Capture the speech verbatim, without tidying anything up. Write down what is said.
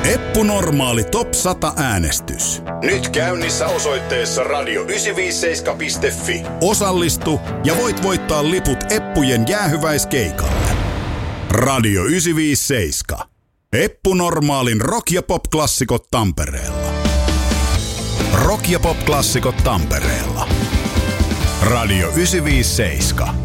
Eppu Normaali Top sata äänestys. Nyt käynnissä osoitteessa radio yhdeksänsataaviisikymmentäseitsemän piste fi. Osallistu ja voit voittaa liput Eppujen jäähyväiskeikalle. Radio yhdeksänsataaviisikymmentäseitsemän. Eppu Normaalin rock- ja pop-klassikot Tampereella. Rock- ja pop-klassikot Tampereella. Radio yhdeksänsataaviisikymmentäseitsemän.